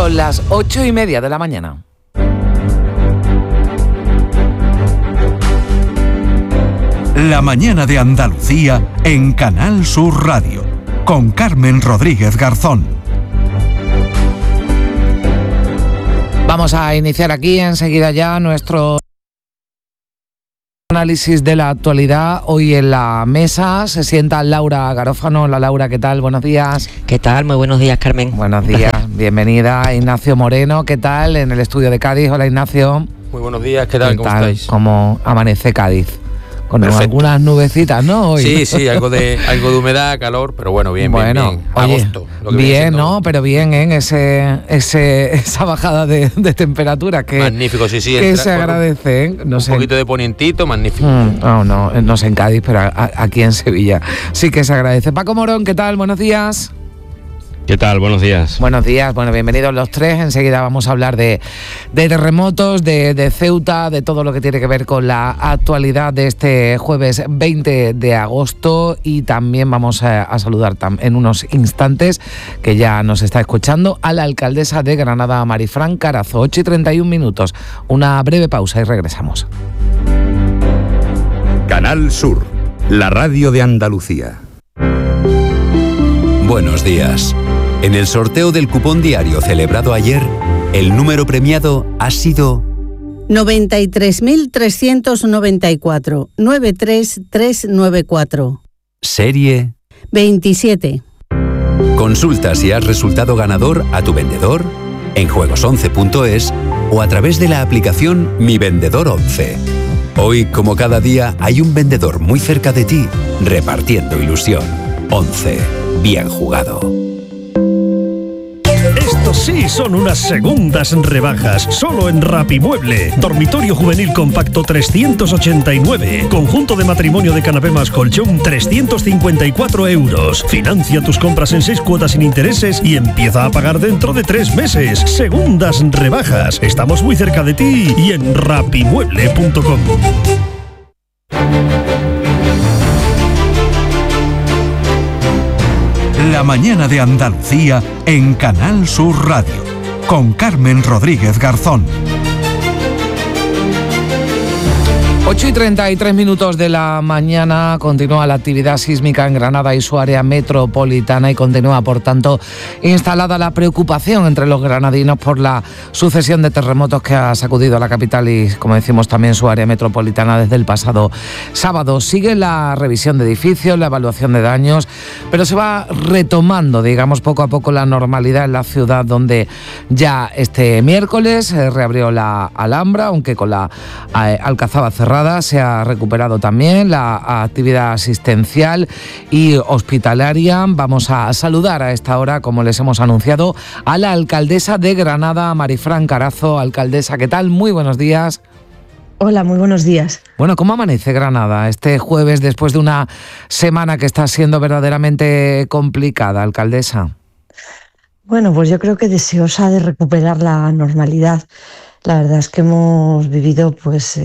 Son las 8:30 de la mañana. La mañana de Andalucía en Canal Sur Radio, con Carmen Rodríguez Garzón. Vamos a iniciar aquí enseguida ya nuestro análisis de la actualidad. Hoy en la mesa se sienta Laura Garófano. Hola Laura, ¿qué tal? Buenos días. ¿Qué tal? Muy buenos días, Carmen. Buenos días, bienvenida. Ignacio Moreno, ¿qué tal? En el estudio de Cádiz. Hola Ignacio. Muy buenos días, ¿qué tal? ¿Cómo estáis? ¿Cómo amanece Cádiz? Con Perfecto. Algunas nubecitas, ¿no? Hoy. Sí, algo de humedad, calor, pero bueno, bien. Oye, Agosto. Bien, ¿no? Pero bien, esa bajada de temperatura que magnífico, sí. Que se agradece, ¿eh? No sé. Un poquito de ponientito, magnífico. No sé en Cádiz, pero aquí en Sevilla sí que se agradece. Paco Morón, ¿qué tal? Buenos días. ¿Qué tal? Buenos días. Buenos días, bueno, bienvenidos los tres. Enseguida vamos a hablar de terremotos, de Ceuta, de todo lo que tiene que ver con la actualidad de este jueves 20 de agosto y también vamos a saludar en unos instantes, que ya nos está escuchando, a la alcaldesa de Granada, Marifran Carazo. 8:31. Una breve pausa y regresamos. Canal Sur, la radio de Andalucía. Buenos días. En el sorteo del cupón diario celebrado ayer, el número premiado ha sido 93.394, 93394. Serie 27. Consulta si has resultado ganador a tu vendedor, en juegos11.es o a través de la aplicación Mi Vendedor 11. Hoy, como cada día, hay un vendedor muy cerca de ti, repartiendo ilusión. 11. Bien jugado. Estos sí son unas segundas rebajas, solo en Rapimueble. Dormitorio juvenil compacto 389. Conjunto de matrimonio de canapé más colchón 354 euros. Financia tus compras en 6 cuotas sin intereses y empieza a pagar dentro de 3 meses. Segundas rebajas. Estamos muy cerca de ti y en rapimueble.com. La mañana de Andalucía en Canal Sur Radio, con Carmen Rodríguez Garzón. 8:33 de la mañana. Continúa la actividad sísmica en Granada y su área metropolitana y continúa, por tanto, instalada la preocupación entre los granadinos por la sucesión de terremotos que ha sacudido a la capital y, como decimos, también su área metropolitana desde el pasado sábado. Sigue la revisión de edificios, la evaluación de daños, pero se va retomando, digamos, poco a poco la normalidad en la ciudad, donde ya este miércoles reabrió la Alhambra, aunque con la Alcazaba cerrada. Se ha recuperado también la actividad asistencial y hospitalaria. Vamos a saludar a esta hora, como les hemos anunciado, a la alcaldesa de Granada, Marifran Carazo. Alcaldesa, ¿qué tal? Muy buenos días. Hola, muy buenos días. Bueno, ¿cómo amanece Granada este jueves después de una semana que está siendo verdaderamente complicada, alcaldesa? Bueno, pues yo creo que deseosa de recuperar la normalidad. La verdad es que hemos vivido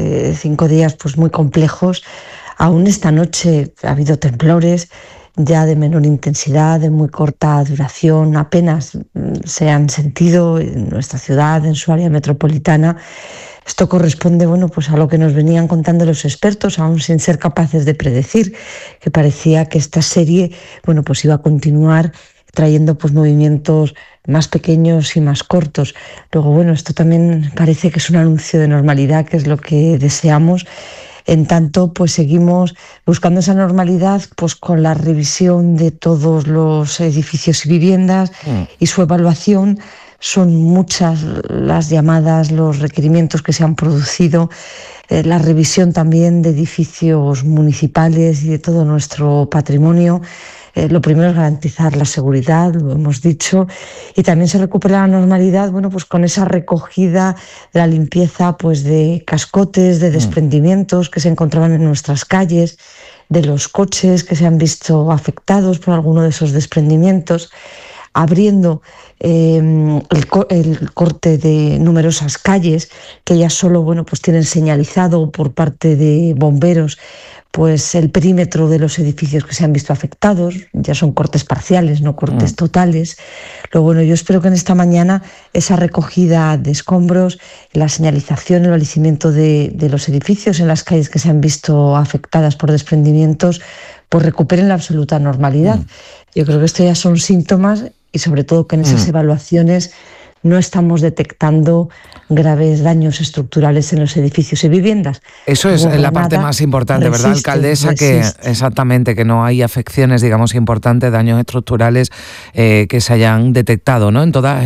5 días muy complejos. Aún esta noche ha habido temblores ya de menor intensidad, de muy corta duración, apenas se han sentido en nuestra ciudad, en su área metropolitana. Esto corresponde a lo que nos venían contando los expertos, aún sin ser capaces de predecir, que parecía que esta serie iba a continuar trayendo movimientos más pequeños y más cortos. Luego, esto también parece que es un anuncio de normalidad, que es lo que deseamos. En tanto, seguimos buscando esa normalidad con la revisión de todos los edificios y viviendas y su evaluación. Son muchas las llamadas, los requerimientos que se han producido, la revisión también de edificios municipales y de todo nuestro patrimonio. Lo primero es garantizar la seguridad, lo hemos dicho, y también se recupera la normalidad, con esa recogida, la limpieza, de cascotes, de desprendimientos que se encontraban en nuestras calles, de los coches que se han visto afectados por alguno de esos desprendimientos, abriendo el corte de numerosas calles que ya solo tienen señalizado por parte de bomberos pues el perímetro de los edificios que se han visto afectados. Ya son cortes parciales, no cortes totales. Lo bueno, yo espero que en esta mañana esa recogida de escombros, la señalización, el valicimiento de los edificios en las calles que se han visto afectadas por desprendimientos, pues recuperen la absoluta normalidad. Yo creo que esto ya son síntomas y sobre todo que en esas evaluaciones no estamos detectando graves daños estructurales en los edificios y viviendas. Eso es la parte más importante, ¿verdad, alcaldesa? Que exactamente, que no hay afecciones, digamos, importantes, daños estructurales que se hayan detectado, ¿no? En todas